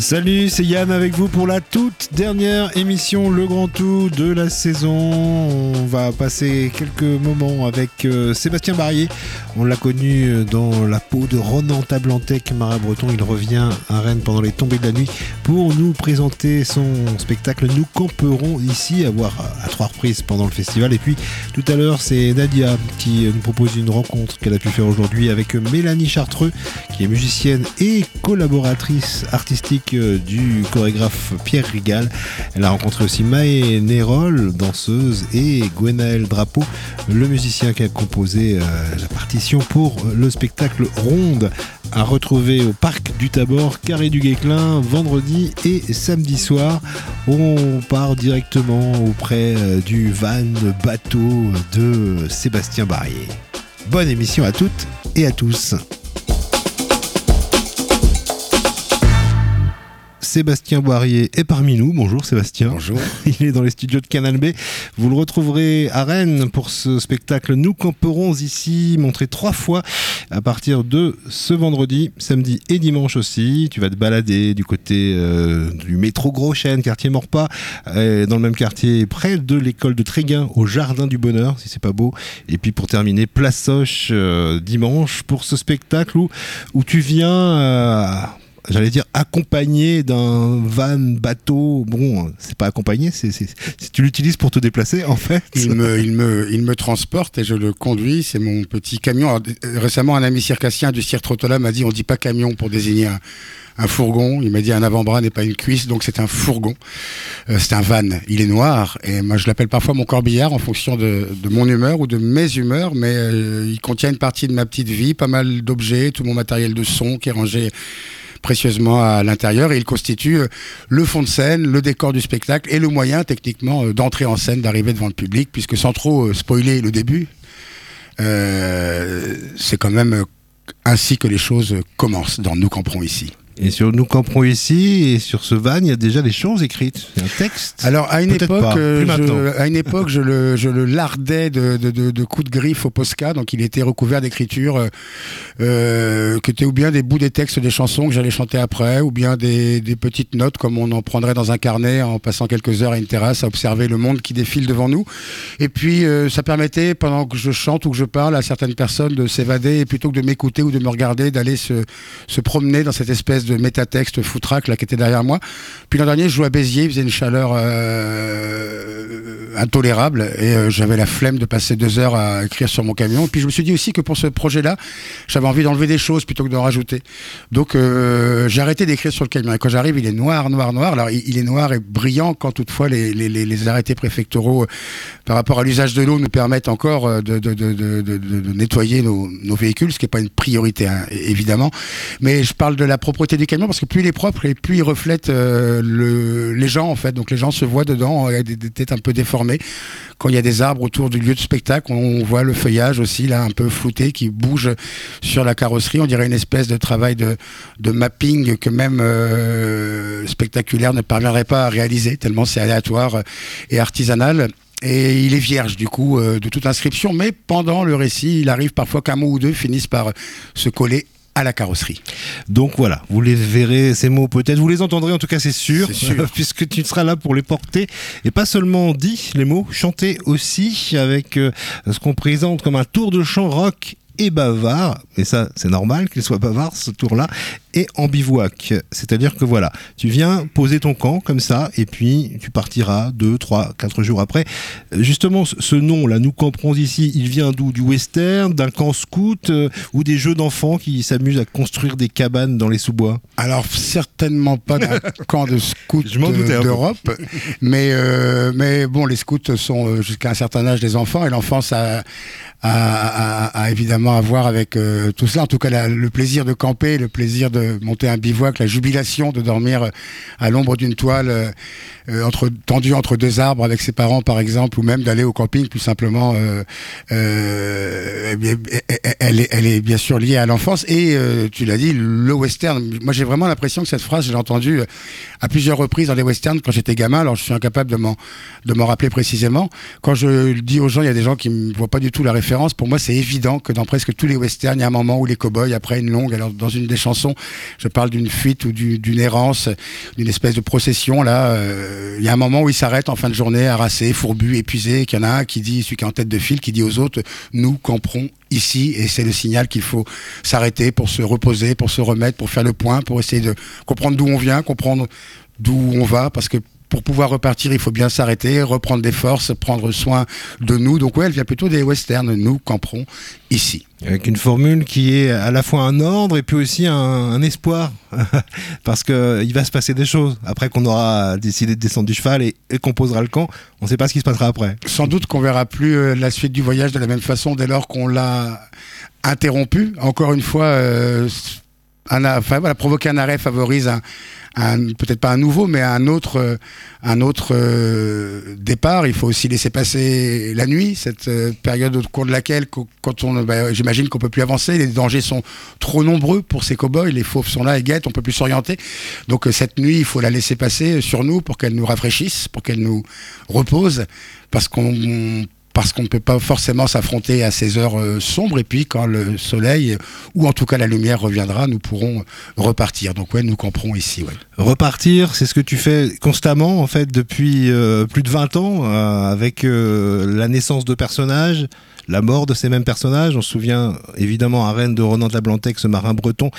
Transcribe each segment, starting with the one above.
Salut, c'est Yann avec vous pour la toute dernière émission Le Grand Tout de la saison. On va passer quelques moments avec Sébastien Barrier. On l'a connu dans la peau de Ronan Tablantec, Marat Breton. Il revient à Rennes pendant les tombées de la nuit pour nous présenter son spectacle Nous camperons ici, à voir à 3 reprises pendant le festival. Et puis tout à l'heure, c'est Nadia qui nous propose une rencontre qu'elle a pu faire aujourd'hui avec Mélanie Chartreux, qui est musicienne et collaboratrice artistique du chorégraphe Pierre Rigal. Elle a rencontré aussi Maë Nérol, danseuse, et Gwenaël Drapeau, le musicien qui a composé la partition pour le spectacle Ronde, à retrouver au Parc du Tabor, Carré du Guesclin, vendredi et samedi soir. On part directement auprès du van bateau de Sébastien Barrier. Bonne émission à toutes et à tous. Sébastien Barrier est parmi nous. Bonjour Sébastien. Bonjour. Il est dans les studios de Canal B. Vous le retrouverez à Rennes pour ce spectacle Nous camperons ici, montré 3 fois à partir de ce vendredi, samedi et dimanche aussi. Tu vas te balader du côté du métro Gros Chêne, quartier Maurepas, dans le même quartier près de l'école de Tréguin, au Jardin du Bonheur, si c'est pas beau. Et puis pour terminer, Place Soche dimanche pour ce spectacle où tu viens... j'allais dire accompagné d'un van bateau. Bon, c'est pas accompagné, c'est tu l'utilises pour te déplacer en fait. Il me transporte et je le conduis. C'est mon petit camion. Alors, récemment, un ami circassien du Cirque Trottola m'a dit on dit pas camion pour désigner un fourgon. Il m'a dit un avant-bras n'est pas une cuisse, donc c'est un fourgon. C'est un van. Il est noir et moi je l'appelle parfois mon corbillard en fonction de mon humeur ou de mes humeurs, mais il contient une partie de ma petite vie, pas mal d'objets, tout mon matériel de son qui est rangé précieusement à l'intérieur, et il constitue le fond de scène, le décor du spectacle et le moyen techniquement d'entrer en scène, d'arriver devant le public, puisque sans trop spoiler le début, c'est quand même ainsi que les choses commencent dans Nous camperons ici. Et sur Nous camperons ici, et sur ce van, il y a déjà des choses écrites. Il y a un texte. Alors, à une époque, je je le lardais de coups de griffe au Posca, donc il était recouvert d'écriture, qui étaient ou bien des bouts des textes des chansons que j'allais chanter après, ou bien des petites notes, comme on en prendrait dans un carnet en passant quelques heures à une terrasse à observer le monde qui défile devant nous. Et puis, ça permettait, pendant que je chante ou que je parle, à certaines personnes de s'évader, et plutôt que de m'écouter ou de me regarder, d'aller se promener dans cette espèce de métatexte foutraque là qui était derrière moi. Puis l'an dernier, je jouais à Béziers, il faisait une chaleur intolérable, et j'avais la flemme de passer 2 heures à écrire sur mon camion. Et puis je me suis dit aussi que pour ce projet-là, j'avais envie d'enlever des choses plutôt que d'en rajouter. Donc j'ai arrêté d'écrire sur le camion. Et quand j'arrive, il est noir. Alors il est noir et brillant quand toutefois les arrêtés préfectoraux par rapport à l'usage de l'eau nous permettent encore de nettoyer nos véhicules, ce qui n'est pas une priorité évidemment. Mais je parle de la propreté du camion parce que plus il est propre et plus il reflète les gens en fait. Donc les gens se voient dedans, des têtes un peu déformées. Quand il y a des arbres autour du lieu de spectacle, on voit le feuillage aussi là un peu flouté qui bouge sur la carrosserie. On dirait une espèce de travail de mapping que même spectaculaire ne parviendrait pas à réaliser tellement c'est aléatoire et artisanal. Et il est vierge du coup de toute inscription, mais pendant le récit, il arrive parfois qu'un mot ou deux finissent par se coller à la carrosserie. Donc voilà, vous les verrez, ces mots peut-être, vous les entendrez en tout cas, c'est sûr. Puisque tu seras là pour les porter, et pas seulement dit les mots, chanter aussi avec ce qu'on présente comme un tour de chant rock et bavard, et ça c'est normal qu'il soit bavard ce tour-là, et en bivouac, c'est-à-dire que voilà, tu viens poser ton camp comme ça, et puis tu partiras 2, 3, 4 jours après. Justement, ce nom-là, Nous camperons ici, il vient d'où? Du western, d'un camp scout, ou des jeux d'enfants qui s'amusent à construire des cabanes dans les sous-bois? Alors certainement pas d'un camp de scouts d'Europe, mais bon, les scouts sont jusqu'à un certain âge des enfants, et l'enfance a évidemment à voir avec tout cela. En tout cas, le plaisir de camper, le plaisir de monter un bivouac, la jubilation de dormir à l'ombre d'une toile tendue entre 2 arbres avec ses parents par exemple, ou même d'aller au camping plus simplement, elle est bien sûr liée à l'enfance. Et tu l'as dit, le western, moi j'ai vraiment l'impression que cette phrase, je l'ai entendue à plusieurs reprises dans les westerns quand j'étais gamin. Alors je suis incapable de m'en rappeler précisément. Quand je le dis aux gens, il y a des gens qui ne voient pas du tout la référence référence. Pour moi, c'est évident que dans presque tous les westerns, il y a un moment où les cow-boys, après une longue, alors dans une des chansons, je parle d'une fuite ou d'une errance, d'une espèce de procession, là, il y a un moment où ils s'arrêtent en fin de journée, harassés, fourbus, épuisés, qu'il y en a un qui dit, celui qui est en tête de file, qui dit aux autres, nous camperons ici, et c'est le signal qu'il faut s'arrêter pour se reposer, pour se remettre, pour faire le point, pour essayer de comprendre d'où on vient, comprendre d'où on va, parce que pour pouvoir repartir, il faut bien s'arrêter, reprendre des forces, prendre soin de nous. Donc ouais, elle vient plutôt des westerns. Nous camperons ici. Avec une formule qui est à la fois un ordre et puis aussi un espoir. Parce qu'il va se passer des choses. Après qu'on aura décidé de descendre du cheval et qu'on posera le camp, on ne sait pas ce qui se passera après. Sans doute qu'on verra plus la suite du voyage de la même façon dès lors qu'on l'a interrompu. Encore une fois, provoquer un arrêt favorise peut-être pas un nouveau, mais un autre départ. Il faut aussi laisser passer la nuit, cette période au cours de laquelle, j'imagine qu'on peut plus avancer, les dangers sont trop nombreux pour ces cow-boys, les fauves sont là et guettent, on peut plus s'orienter. Donc cette nuit, il faut la laisser passer sur nous pour qu'elle nous rafraîchisse, pour qu'elle nous repose, parce qu'on ne peut pas forcément s'affronter à ces heures sombres, et puis quand le soleil, ou en tout cas la lumière reviendra, nous pourrons repartir. Donc ouais, nous camperons ici. Ouais. Repartir, c'est ce que tu fais constamment, en fait, depuis plus de 20 ans, avec la naissance de personnages, la mort de ces mêmes personnages. On se souvient évidemment à Rennes de Ronan de la Blantec, ce marin breton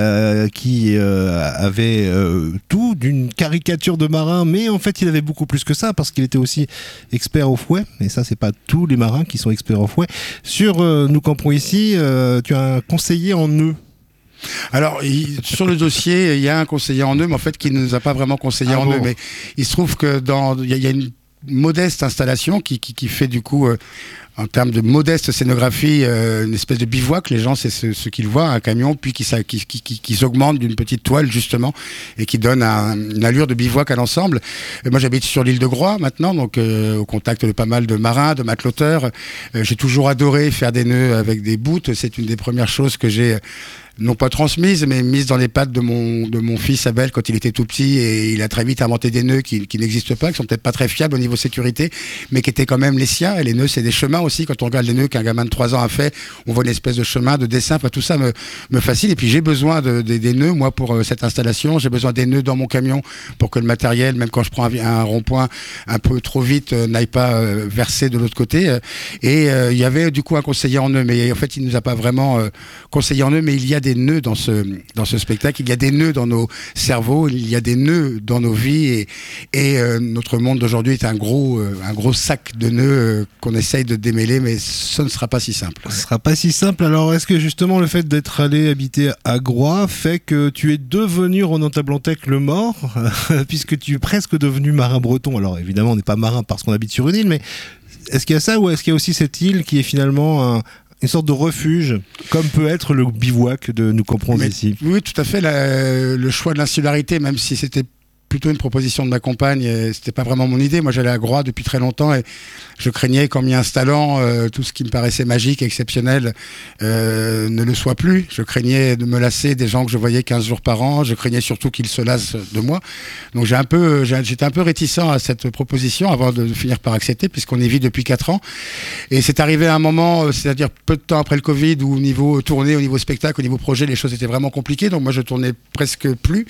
qui avait tout d'une caricature de marin, mais en fait il avait beaucoup plus que ça, parce qu'il était aussi expert au fouet, et ça c'est pas tous les marins qui sont experts au fouet. Sur Nous camperons ici, tu as un conseiller en nœud. Alors, sur le dossier, il y a un conseiller en nœud, mais en fait qui ne nous a pas vraiment conseillé en nœud. Mais il se trouve que il y a une modeste installation qui fait du coup, en termes de modeste scénographie, une espèce de bivouac. Les gens, c'est ce qu'ils voient, un camion, puis qui s'augmente d'une petite toile justement, et qui donne une allure de bivouac à l'ensemble. Moi, j'habite sur l'île de Groix maintenant, donc au contact de pas mal de marins, de matelotteurs. J'ai toujours adoré faire des nœuds avec des bouts. C'est une des premières choses que j'ai non pas transmise, mais mise dans les pattes de mon fils Abel quand il était tout petit, et il a très vite inventé des nœuds qui n'existent pas, qui sont peut-être pas très fiables au niveau sécurité, mais qui étaient quand même les siens. Et les nœuds, c'est des chemins aussi. Quand on regarde les nœuds qu'un gamin de 3 ans a fait, on voit une espèce de chemin, de dessin. Enfin, tout ça me fascine. Et puis j'ai besoin des nœuds, moi, pour cette installation. J'ai besoin des nœuds dans mon camion pour que le matériel, même quand je prends un rond-point un peu trop vite, n'aille pas verser de l'autre côté. Et il y avait du coup un conseiller en nœuds, mais en fait, il nous a pas vraiment conseillé en nœuds, mais il y a des nœuds dans ce spectacle, il y a des nœuds dans nos cerveaux, il y a des nœuds dans nos vies, et notre monde d'aujourd'hui est un gros sac de nœuds qu'on essaye de démêler, mais ce ne sera pas si simple. Ce ne sera pas si simple. Alors est-ce que justement le fait d'être allé habiter à Groix fait que tu es devenu Ronan de la Blantec le mort, puisque tu es presque devenu marin breton? Alors évidemment on n'est pas marin parce qu'on habite sur une île, mais est-ce qu'il y a ça, ou est-ce qu'il y a aussi cette île qui est finalement une sorte de refuge, comme peut être le bivouac de Nous camperons ici? Oui, tout à fait. Le choix de l'insularité, même si c'était plutôt une proposition de ma compagne, c'était pas vraiment mon idée. Moi, j'allais à Groix depuis très longtemps, et je craignais qu'en m'y installant, tout ce qui me paraissait magique, exceptionnel, ne le soit plus. Je craignais de me lasser des gens que je voyais 15 jours par an. Je craignais surtout qu'ils se lassent de moi. Donc j'étais un peu réticent à cette proposition avant de finir par accepter, puisqu'on y vit depuis 4 ans. Et c'est arrivé à un moment, c'est-à-dire peu de temps après le Covid, où au niveau tournée, au niveau spectacle, au niveau projet, les choses étaient vraiment compliquées. Donc moi, je tournais presque plus.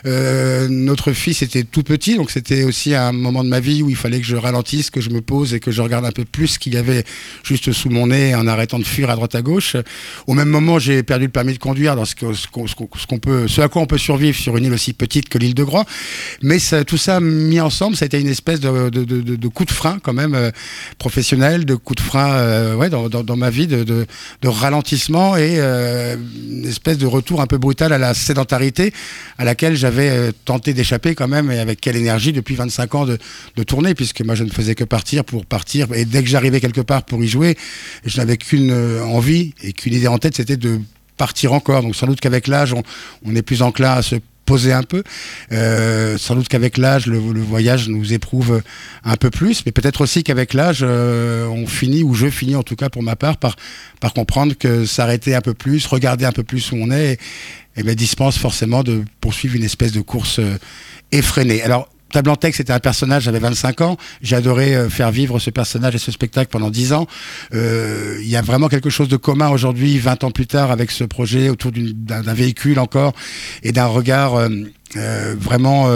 Notre fils était tout petit, donc c'était aussi un moment de ma vie où il fallait que je ralentisse, que je me pose et que je regarde un peu plus ce qu'il y avait juste sous mon nez, en arrêtant de fuir à droite à gauche. Au même moment, j'ai perdu le permis de conduire, dans ce à quoi on peut survivre sur une île aussi petite que l'île de Groix. Mais tout ça mis ensemble, ça a été une espèce de coup de frein quand même professionnel, de coup de frein dans ma vie, de ralentissement, et une espèce de retour un peu brutal à la sédentarité à laquelle j'avais tenté d'échapper quand même, et avec quelle énergie depuis 25 ans de tournée, puisque moi je ne faisais que partir pour partir, et dès que j'arrivais quelque part pour y jouer, je n'avais qu'une envie et qu'une idée en tête, c'était de partir encore. Donc sans doute qu'avec l'âge on est plus enclin à se poser un peu, sans doute qu'avec l'âge le voyage nous éprouve un peu plus, mais peut-être aussi qu'avec l'âge on finit, ou je finis en tout cas pour ma part, par comprendre que s'arrêter un peu plus, regarder un peu plus où on est, et me dispense forcément de poursuivre une espèce de course effrénée. Alors Tablantek, c'était un personnage, j'avais 25 ans, j'ai adoré faire vivre ce personnage et ce spectacle pendant 10 ans. Il y a vraiment quelque chose de commun aujourd'hui, 20 ans plus tard, avec ce projet autour d'un véhicule encore, et d'un regard vraiment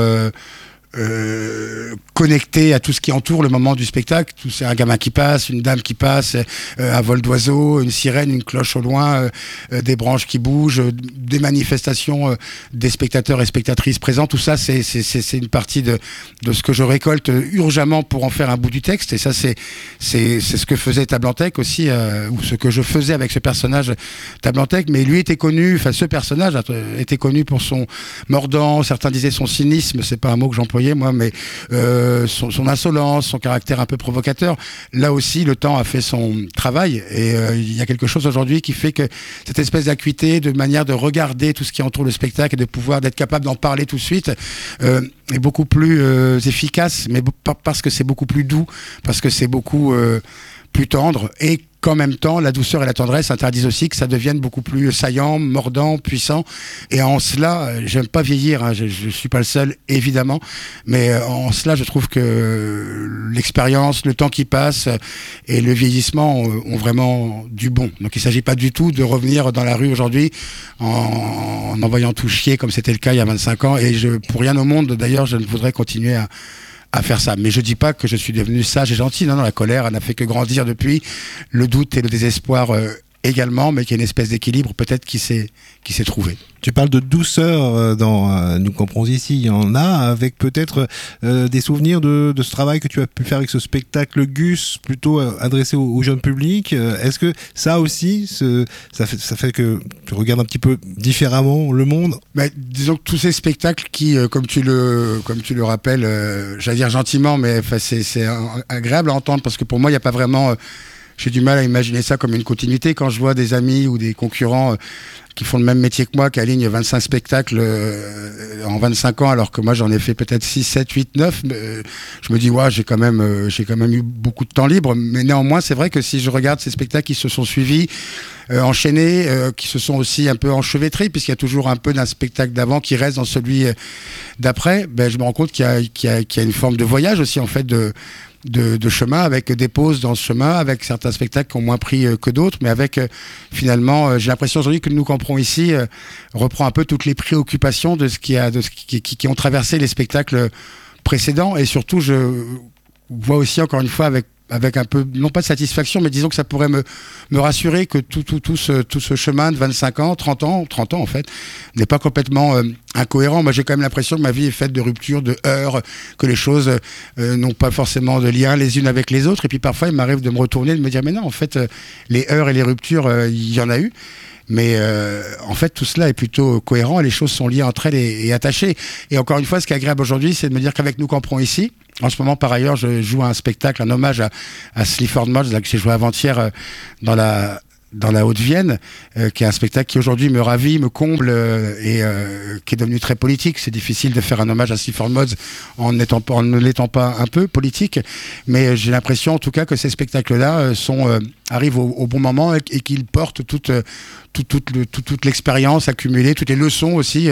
connecté à tout ce qui entoure le moment du spectacle. C'est un gamin qui passe, une dame qui passe, un vol d'oiseau, une sirène, une cloche au loin, des branches qui bougent, des manifestations des spectateurs et spectatrices présents. Tout ça, c'est une partie de ce que je récolte urgemment pour en faire un bout du texte. Et ça, c'est ce que faisait Tablantek aussi, ou ce que je faisais avec ce personnage Tablantek. Mais lui était connu, enfin ce personnage était connu pour son mordant, certains disaient son cynisme, c'est pas un mot que j'employais moi, mais son insolence, son caractère un peu provocateur. Là aussi, le temps a fait son travail, et il y a quelque chose aujourd'hui qui fait que cette espèce d'acuité, de manière de regarder tout ce qui entoure le spectacle et de pouvoir d'être capable d'en parler tout de suite est beaucoup plus efficace, mais parce que c'est beaucoup plus doux, parce que c'est beaucoup plus tendre, et qu'en même temps, la douceur et la tendresse interdisent aussi que ça devienne beaucoup plus saillant, mordant, puissant. Et en cela, j'aime pas vieillir, hein, je suis pas le seul, évidemment, mais en cela, je trouve que l'expérience, le temps qui passe et le vieillissement ont vraiment du bon. Donc il s'agit pas du tout de revenir dans la rue aujourd'hui en envoyant tout chier comme c'était le cas il y a 25 ans. Et pour rien au monde, d'ailleurs, je ne voudrais continuer à faire ça. Mais je dis pas que je suis devenu sage et gentil. Non, la colère, elle n'a fait que grandir depuis. Le doute et le désespoir également, mais qu'il y a une espèce d'équilibre peut-être qui s'est trouvé. Tu parles de douceur dans Nous comprons ici. Il y en a, avec peut-être des souvenirs de ce travail que tu as pu faire avec ce spectacle Gus, plutôt adressé au jeune public. Est-ce que ça aussi, ça fait que tu regardes un petit peu différemment le monde? Disons que tous ces spectacles qui, comme tu le rappelles, j'allais dire gentiment, mais c'est agréable à entendre, parce que pour moi, il n'y a pas vraiment... J'ai du mal à imaginer ça comme une continuité. Quand je vois des amis ou des concurrents qui font le même métier que moi, qui alignent 25 spectacles en 25 ans, alors que moi j'en ai fait peut-être 6, 7, 8, 9, je me dis, ouais, j'ai quand même eu beaucoup de temps libre. Mais néanmoins, c'est vrai que si je regarde ces spectacles qui se sont suivis, enchaînés, qui se sont aussi un peu enchevêtrés, puisqu'il y a toujours un peu d'un spectacle d'avant qui reste dans celui d'après, je me rends compte qu'il y a une forme de voyage aussi, en fait, de chemin, avec des pauses dans ce chemin, avec certains spectacles qui ont moins pris que d'autres, mais avec finalement, j'ai l'impression aujourd'hui que Nous comprons ici reprend un peu toutes les préoccupations de ce qui ont traversé les spectacles précédents. Et surtout, je vois aussi encore une fois avec un peu, non pas de satisfaction, mais disons que ça pourrait me rassurer que tout ce chemin de 25 ans, 30 ans en fait, n'est pas complètement incohérent. Moi, j'ai quand même l'impression que ma vie est faite de ruptures, de heurts, que les choses n'ont pas forcément de lien les unes avec les autres. Et puis parfois, il m'arrive de me retourner, de me dire, mais non, en fait, les heurts et les ruptures, il y en a eu. Mais en fait, tout cela est plutôt cohérent et les choses sont liées entre elles et attachées. Et encore une fois, ce qui est agréable aujourd'hui, c'est de me dire qu'avec Nous comprons ici, en ce moment, par ailleurs, je joue un spectacle, un hommage à Sleaford Mods, là, que j'ai joué avant-hier dans la Haute-Vienne, qui est un spectacle qui aujourd'hui me ravit, me comble et qui est devenu très politique. C'est difficile de faire un hommage à Sleaford Mods en ne l'étant pas un peu politique, mais j'ai l'impression en tout cas que ces spectacles-là arrivent au bon moment et qu'ils portent toute l'expérience accumulée, toutes les leçons aussi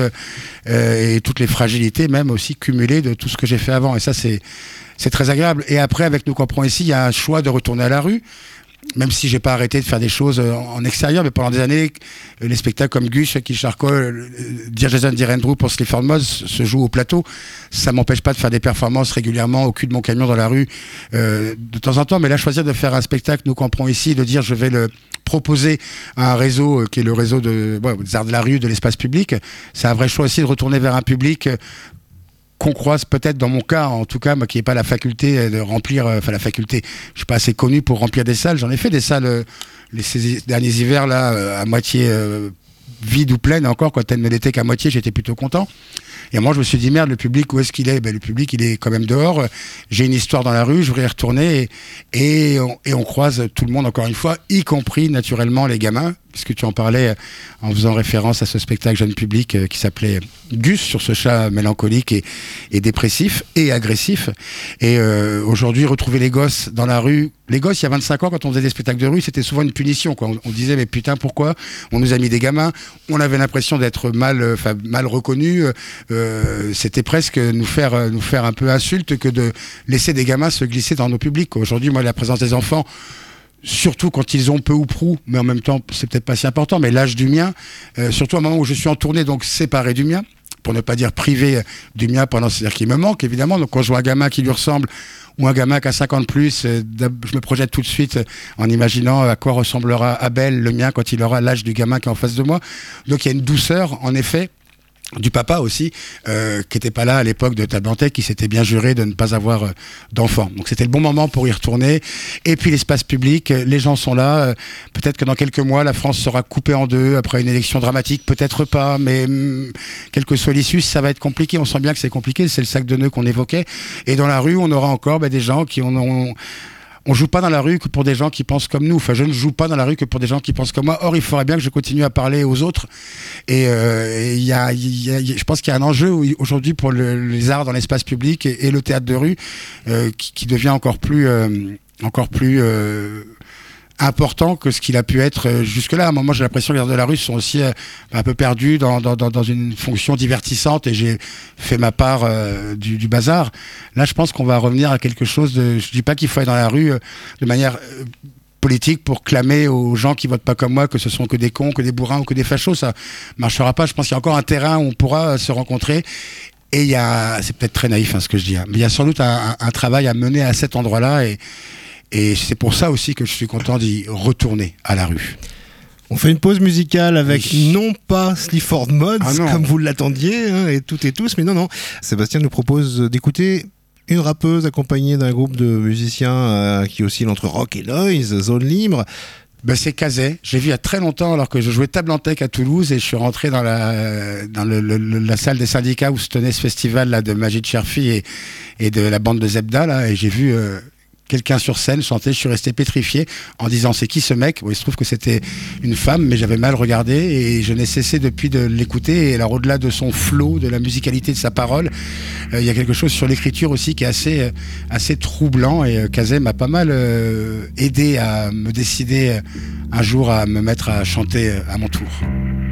et toutes les fragilités même aussi cumulées de tout ce que j'ai fait avant. Et ça, c'est très agréable. Et après, avec Nous comprons ici, il y a un choix de retourner à la rue. Même si j'ai pas arrêté de faire des choses en extérieur, mais pendant des années, les spectacles comme Gus, Qui Charcot, Dear Jason, Dear Andrew pour Sleaford Mods se jouent au plateau. Ça m'empêche pas de faire des performances régulièrement au cul de mon camion dans la rue de temps en temps. Mais là, choisir de faire un spectacle, Nous comprends ici, de dire je vais le proposer à un réseau qui est le réseau des arts de la rue, de l'espace public, c'est un vrai choix aussi de retourner vers un public qu'on croise peut-être dans mon cas, en tout cas, moi qui n'ai pas la faculté de remplir, la faculté, je suis pas assez connu pour remplir des salles, j'en ai fait des salles ces derniers hivers là, à moitié vides ou pleines, encore quand elle ne l'était qu'à moitié, j'étais plutôt content. Et moi je me suis dit merde, le public où est-ce qu'il est? Le public il est quand même dehors, j'ai une histoire dans la rue, je voudrais y retourner et on croise tout le monde encore une fois, y compris naturellement les gamins, puisque tu en parlais en faisant référence à ce spectacle jeune public qui s'appelait Gus, sur ce chat mélancolique et dépressif et agressif. Et aujourd'hui, retrouver les gosses dans la rue, les gosses, il y a 25 ans, quand on faisait des spectacles de rue, c'était souvent une punition, quoi. On disait, mais putain, pourquoi on nous a mis des gamins? On avait l'impression d'être mal reconnus, c'était presque nous faire un peu insulte que de laisser des gamins se glisser dans nos publics. Aujourd'hui, moi, la présence des enfants, surtout quand ils ont peu ou prou, mais en même temps, c'est peut-être pas si important, mais l'âge du mien, surtout à un moment où je suis en tournée, donc séparé du mien, pour ne pas dire privé du mien c'est-à-dire qu'il me manque, évidemment. Donc quand je vois un gamin qui lui ressemble, ou un gamin qui a 50 plus, je me projette tout de suite en imaginant à quoi ressemblera Abel, le mien, quand il aura l'âge du gamin qui est en face de moi. Donc il y a une douceur, en effet, du papa aussi, qui n'était pas là à l'époque de Tablantet, qui s'était bien juré de ne pas avoir d'enfants. Donc c'était le bon moment pour y retourner. Et puis l'espace public, les gens sont là. Peut-être que dans quelques mois, la France sera coupée en deux après une élection dramatique, peut-être pas, mais quelle que soit l'issue, ça va être compliqué. On sent bien que c'est compliqué, c'est le sac de nœuds qu'on évoquait. Et dans la rue, on aura encore des gens qui on joue pas dans la rue que pour des gens qui pensent comme nous. Enfin, je ne joue pas dans la rue que pour des gens qui pensent comme moi. Or, il faudrait bien que je continue à parler aux autres. Et je pense qu'il y a un enjeu aujourd'hui pour les arts dans l'espace public et le théâtre de rue qui devient encore plus important que ce qu'il a pu être jusque-là. À un moment, j'ai l'impression que les arts de la rue sont aussi un peu perdus dans une fonction divertissante, et j'ai fait ma part du bazar. Là, je pense qu'on va revenir à quelque chose de... Je dis pas qu'il faut aller dans la rue de manière politique pour clamer aux gens qui votent pas comme moi que ce sont que des cons, que des bourrins ou que des fachos. Ça marchera pas. Je pense qu'il y a encore un terrain où on pourra se rencontrer. Et c'est peut-être très naïf ce que je dis, mais il y a sans doute un travail à mener à cet endroit-là, et c'est pour ça aussi que je suis content d'y retourner à la rue. On fait une pause musicale avec non pas Sleaford Mods, comme vous l'attendiez, et toutes et tous, mais non. Sébastien nous propose d'écouter une rappeuse accompagnée d'un groupe de musiciens qui oscille entre rock et noise, zone libre. C'est Kazé. J'ai vu il y a très longtemps, alors que je jouais Tablantet à Toulouse, et je suis rentré dans la salle des syndicats où se tenait ce festival là de Majid Cherfi et de la bande de Zebda là, et j'ai vu quelqu'un sur scène chanter. Je suis resté pétrifié en disant c'est qui ce mec. Il se trouve que c'était une femme, mais j'avais mal regardé, et je n'ai cessé depuis de l'écouter. Et alors, au-delà de son flow, de la musicalité de sa parole, il y a quelque chose sur l'écriture aussi qui est assez troublant, et Kazé m'a pas mal aidé à me décider un jour à me mettre à chanter à mon tour.